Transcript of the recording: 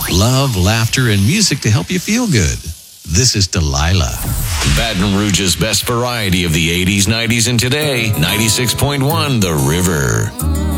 love, laughter, and music to help you feel good. This is Delilah. Baton Rouge's best variety of the 80s, 90s, and today. 96.1 The River.